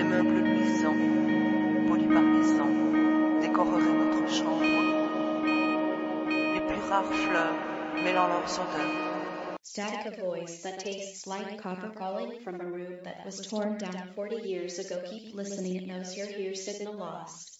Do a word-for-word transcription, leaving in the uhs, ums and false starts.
meubles luisants, polis par les ans, décoreraient notre chambre. Les plus rares fleurs mêlant leurs odeurs. Static a voice that tastes like copper calling from a room that was torn down forty years ago. Keep listening, it knows you're here, signal lost.